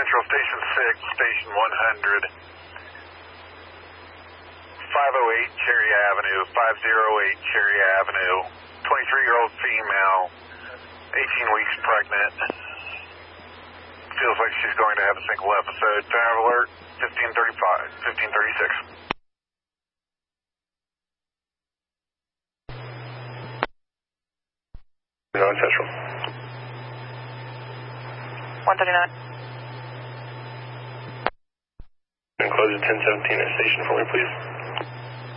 Central, Station 6, Station 100. 508 Cherry Avenue, 508 Cherry Avenue. 23-year-old female, 18 weeks pregnant. Feels like she's going to have a single episode. Time alert, 1535, 1536. Central. 139. And close at 1017 at station for me, please.